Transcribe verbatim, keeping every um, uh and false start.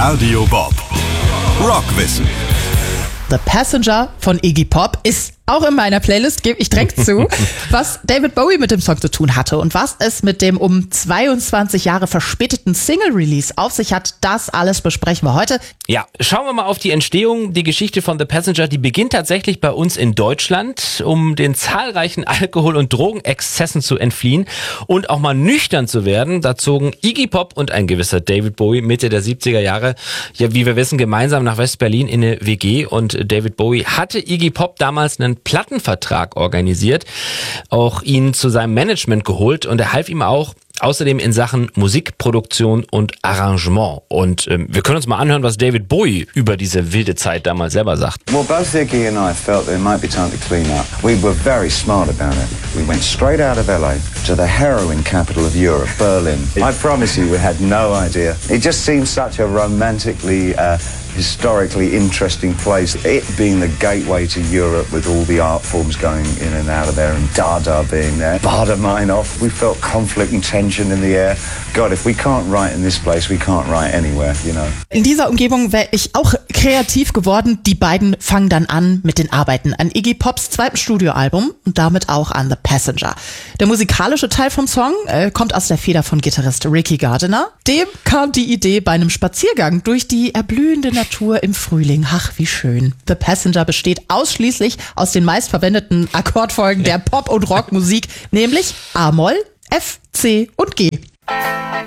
Radio Bob. Rockwissen. The Passenger von Iggy Pop ist auch in meiner Playlist, gebe ich direkt zu, was David Bowie mit dem Song zu tun hatte und was es mit dem um zweiundzwanzig Jahre verspäteten Single-Release auf sich hat, das alles besprechen wir heute. Ja, schauen wir mal auf die Entstehung. Die Geschichte von The Passenger, die beginnt tatsächlich bei uns in Deutschland, um den zahlreichen Alkohol- und Drogenexzessen zu entfliehen und auch mal nüchtern zu werden. Da zogen Iggy Pop und ein gewisser David Bowie Mitte der siebziger Jahre, ja, wie wir wissen, gemeinsam nach West-Berlin in eine W G, und David Bowie hatte Iggy Pop damals einen Plattenvertrag organisiert, auch ihn zu seinem Management geholt, und er half ihm auch außerdem in Sachen Musikproduktion und Arrangement. Und ähm, wir können uns mal anhören, was David Bowie über diese wilde Zeit damals selber sagt. Well, both Iggy and I felt that it might be time to clean up. We were very smart about it. We went straight out of L A to the heroin capital of Europe, Berlin. I promise you, we had no idea. It just seemed such a romantically uh, historically interesting place. It being the gateway to Europe with all the art forms going in and out of there, and Dada being there, Baader-Meinhof. We felt conflict and tension in the air. God, if we can't write in this place, we can't write anywhere, you know. In dieser Umgebung wäre ich auch kreativ geworden. Die beiden fangen dann an mit den Arbeiten an Iggy Pops zweitem Studioalbum und damit auch an The Passenger. Der musikalische Teil vom Song äh, kommt aus der Feder von Gitarrist Ricky Gardiner. Dem kam die Idee bei einem Spaziergang durch die erblühende Natur im Frühling. Ach, wie schön. The Passenger besteht ausschließlich aus den meistverwendeten Akkordfolgen der Pop- und Rockmusik, nämlich A-Moll, F, C und G.